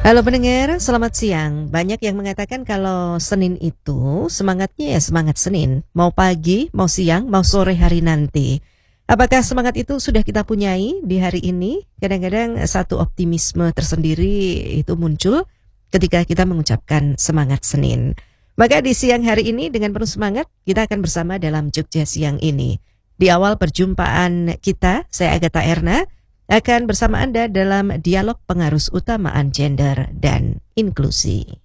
Halo pendengar, selamat siang. Banyak yang mengatakan kalau Senin itu semangatnya ya semangat Senin. Mau pagi, mau siang, mau sore hari nanti. Apakah semangat itu sudah kita punyai di hari ini? Kadang-kadang satu optimisme tersendiri itu muncul ketika kita mengucapkan semangat Senin. Maka di siang hari ini dengan penuh semangat kita akan bersama dalam Jogja Siang ini. Di awal perjumpaan kita, saya Agatha Erna akan bersama Anda dalam dialog pengarus utamaan gender dan inklusi.